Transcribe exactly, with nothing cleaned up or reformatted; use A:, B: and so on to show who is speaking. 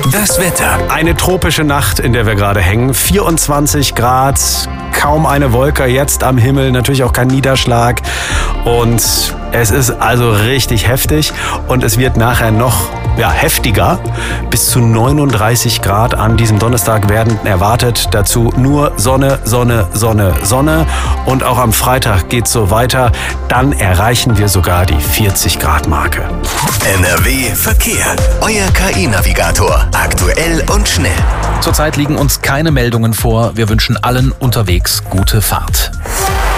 A: Das Wetter.
B: Eine tropische Nacht, in der wir gerade hängen. vierundzwanzig Grad, kaum eine Wolke jetzt am Himmel, natürlich auch kein Niederschlag. Und es ist also richtig heftig und es wird nachher noch ja, heftiger. Bis zu neununddreißig Grad an diesem Donnerstag werden erwartet. Dazu nur Sonne, Sonne, Sonne, Sonne. Und auch am Freitag geht's so weiter. Dann erreichen wir sogar die vierzig Grad Marke.
A: N R W Verkehr. Euer K I-Navigator. Aktuell und schnell.
C: Zurzeit liegen uns keine Meldungen vor. Wir wünschen allen unterwegs gute Fahrt.